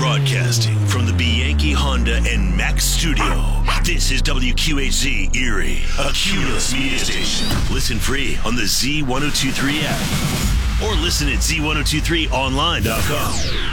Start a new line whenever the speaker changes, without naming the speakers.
Broadcasting from the Bianchi Honda and Mack studio. This is WQHZ Erie, a Cumulus media station. Listen free on the Z1023 app or listen at Z1023online.com.